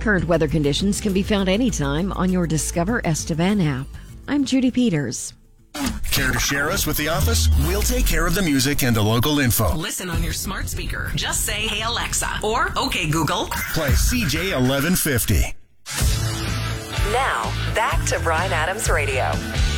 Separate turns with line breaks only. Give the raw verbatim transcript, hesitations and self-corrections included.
Current weather conditions can be found anytime on your Discover Estevan app. I'm Judy Peters.
Care to share us with the office? We'll take care of the music and the local info.
Listen on your smart speaker. Just say, "Hey Alexa," or "Okay Google."
Play C J eleven fifty.
Now, back to Bryan Adams Radio.